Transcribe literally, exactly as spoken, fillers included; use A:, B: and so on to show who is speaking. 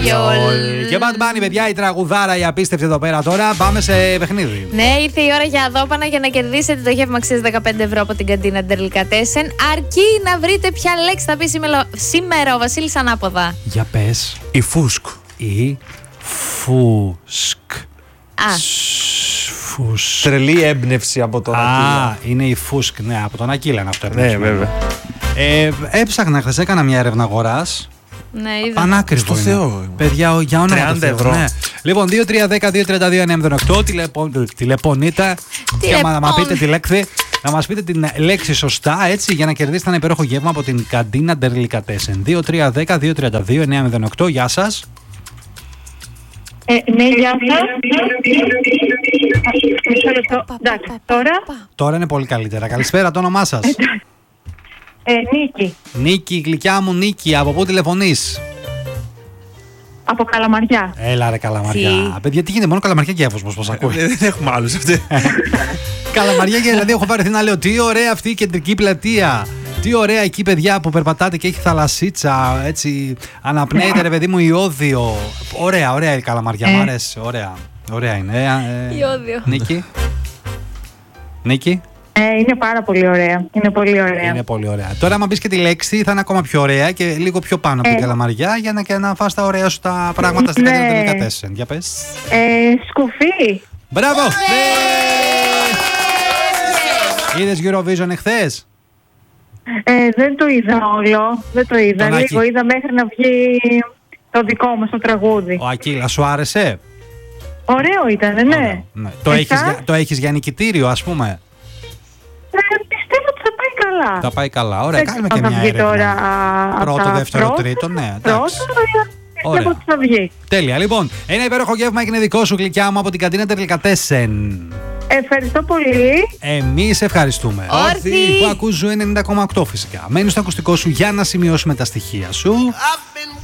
A: Γιόλ.
B: Και Bad Bunny, παιδιά, η τραγουδάρα, η απίστευτη εδώ πέρα τώρα. Πάμε σε παιχνίδι.
A: Ναι, ήρθε η ώρα για δώπανα για να κερδίσετε το γεύμα αξίας δεκαπέντε ευρώ από την καντίνα Ντερλικατέσεν. Αρκεί να βρείτε ποια λέξη θα πει σήμερα ο Βασίλης ανάποδα.
B: Για πες.
C: Η φούσκ.
B: Η φούσκ.
A: Α.
B: Φούσκ.
C: Τρελή έμπνευση από τον Ακύλα.
B: Α, είναι η φούσκ, ναι, από τον Ακύλα είναι αυτό.
C: Ναι, βέβαια.
B: Ε, έψαχνα χθες, έκανα μια έρευνα αγοράς.
A: Ναι, είδα.
B: Πανάκριβο.
C: Στο
B: είναι.
C: Θεό.
B: Παιδιά, για όνομα του
C: τριάντα
B: Θεού,
C: ευρώ.
B: ναι. Λοιπόν, δύο τρία ένα μηδέν δύο τρία δύο εννιά μηδέν οκτώ, τηλεπο, τηλεπονείτε. Και να μας πείτε τη λέξη, να μας πείτε την λέξη σωστά, έτσι, για να κερδίσετε ένα υπέροχο γεύμα από την καντίνα Ντερλικατέσεν. δύο τρία ένα μηδέν δύο τρία δύο εννιά μηδέν οκτώ, γεια σας.
D: Ε, ναι, γεια σας. Μισό λεπτό. Εντάξει, τώρα.
B: Τώρα είναι πολύ καλύτερα. Καλησπέρα, το όνομά σας.
D: Ε, Νίκη,
B: Νίκη, γλυκιά μου Νίκη, από πού τηλεφωνείς?
D: από Καλαμαριά.
B: Έλα ρε Καλαμαριά.
A: Τι?
B: Παιδιά, τι γίνεται, μόνο Καλαμαριά και Εύωσμος, πώς ακούει.
C: Δεν έχουμε άλλους αυτοί.
B: Καλαμαριά, και δηλαδή έχω πάρει να λέω τι ωραία αυτή η κεντρική πλατεία. Τι ωραία εκεί, παιδιά, που περπατάτε και έχει θαλασσίτσα, έτσι, αναπνέεται ρε παιδί μου ιώδιο. Ωραία, ωραία η Καλαμαριά, μου αρέσει, ωραία. Ωραία είναι. Ε, ε,
A: Ιώδιο.
B: Νίκη. Νίκη.
D: Ε, είναι πάρα πολύ ωραία. Είναι πολύ ωραία.
B: Είναι πολύ ωραία. Τώρα, άμα μπει και τη λέξη, θα είναι ακόμα πιο ωραία και λίγο πιο πάνω από την
D: Ε.
B: Καλαμαριά για να, και να φας τα ωραία σου τα πράγματα στην
D: Ναι.
B: καντίνα Ντερλικατέσεν. Για πες.
D: Ε, σκουφί.
B: Μπράβο! Ναι! Είδες Eurovision εχθές?
D: Ε, δεν το είδα όλο. Δεν το είδα.
B: Τον
D: Λίγο
B: Άκη.
D: είδα μέχρι να βγει το δικό μας το τραγούδι.
B: Ο Ακύλα, σου άρεσε?
D: Ωραίο ήταν, ναι.
B: Ωραία, ναι. Το,
D: Εσάς?
B: έχεις, για- το έχεις για νικητήριο, ας πούμε.
D: Ε, πιστεύω ότι θα πάει καλά.
B: Θα πάει καλά. Ωραία,
D: Δεν
B: κάνουμε
D: ξέρω
B: και
D: αν θα
B: μια
D: βγει
B: έρευνα.
D: τώρα, α,
B: Πρώτο,
D: από τα
B: δεύτερο,
D: πρώτα.
B: τρίτο, ναι,
D: Πρώτο,
B: εντάξει.
D: αλλά
B: Ωραία.
D: πιστεύω ότι θα βγει.
B: Τέλεια. Λοιπόν, ένα υπέροχο γεύμα είναι δικό σου, γλυκιά μου, από την καντίνα Ντερλικατέσεν.
D: Ευχαριστώ πολύ.
B: Εμείς ευχαριστούμε.
A: Όρθιοι.
B: Που ακούς Ζου ενενήντα κόμμα οκτώ φυσικά. Μένεις στο ακουστικό σου για να σημειώσουμε τα στοιχεία σου.